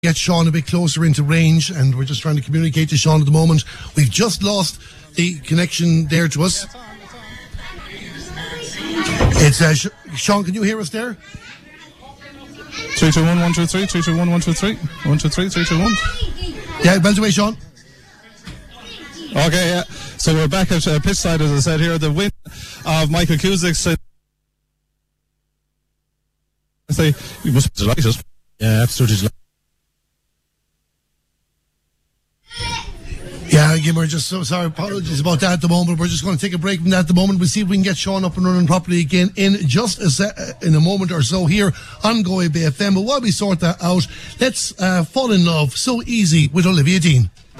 get Sean a bit closer into range, and we're just trying to communicate to Sean at the moment. We've just lost the connection there to us. It's Sean, can you hear us there? 321 123 321 123 123 321. Yeah, belt away, Sean. Okay, yeah. So we're back at pitch side, as I said here. The win of Michael Cusick. You must be delighted. Yeah, absolutely delighted. Yeah, again, we're just so sorry. Apologies about that at the moment. We're just going to take a break from that at the moment. We'll see if we can get Sean up and running properly again in just in a moment or so here on Galway Bay FM. But while we sort that out, let's fall in love so easy with Olivia Dean.